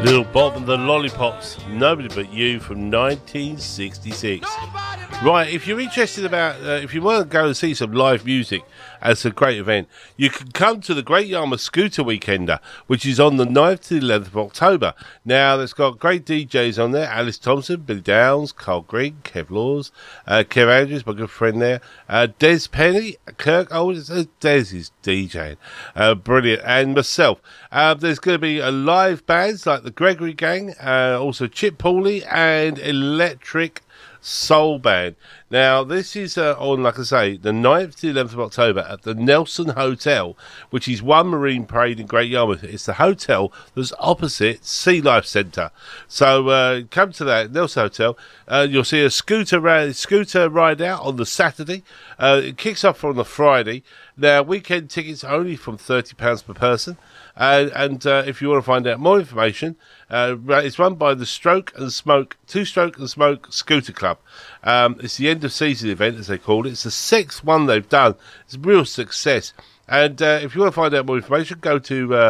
Little Bob and the Lollipops, Nobody But You from 1966. Right, if you're interested about, if you want to go and see some live music, it's a great event. You can come to the Great Yarmouth Scooter Weekender, which is on the 9th to the 11th of October. Now, it's got great DJs on there: Alice Thompson, Billy Downs, Carl Grigg, Kev Laws, Kev Andrews, my good friend there, Des Penny, Kirk. Oh, Des is DJing. Brilliant. And myself. There's going to be live bands like the Gregory Gang, also Chip Pauley and Electric Soul Band. Now, this is on, like I say, the 9th to the 11th of October at the Nelson Hotel, which is One Marine Parade in Great Yarmouth. It's the hotel that's opposite Sea Life Centre. So come to that Nelson Hotel. You'll see a scooter ride out on the Saturday. It kicks off on the Friday. Now, weekend tickets are only from £30 per person. And if you want to find out more information, it's run by the Two Stroke and Smoke Scooter Club. It's the end of season event, as they call it. It's the 6th one they've done. It's a real success. And if you want to find out more information, go to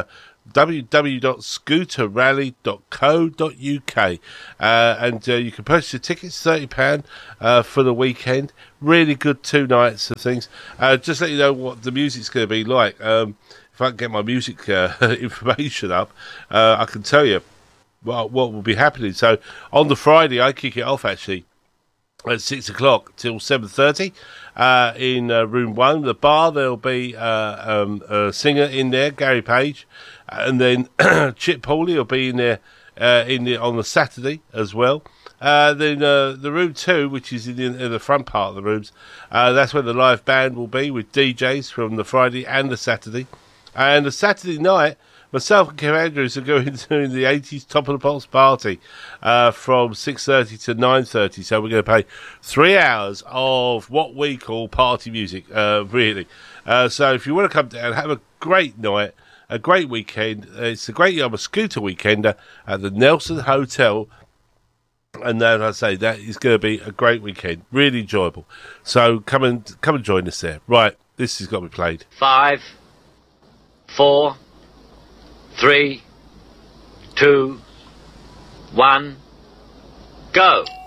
www.scooterrally.co.uk and you can purchase your tickets, £30 for the weekend. Really good 2 nights of things. Just let you know what the music's going to be like. If I can get my music information up, I can tell you what will be happening. So on the Friday, I kick it off actually at 6 o'clock till 7:30 in room 1. The bar, there'll be a singer in there, Gary Page, and then Chip Pauley will be in there on the Saturday as well. Then the room 2, which is in the front part of the rooms, that's where the live band will be with DJs from the Friday and the Saturday. And the Saturday night, myself and Kev Andrews are going to the 80s Top of the Pops party from 6:30 to 9:30. So we're going to play 3 hours of what we call party music, really. So if you want to come down and have a great night, a great weekend, it's the Great Yarmouth Scooter Weekender at the Nelson Hotel. And as I say, that is going to be a great weekend, really enjoyable. So come and join us there. Right, this has got to be played. 5, 4, 3, 2, 1, go!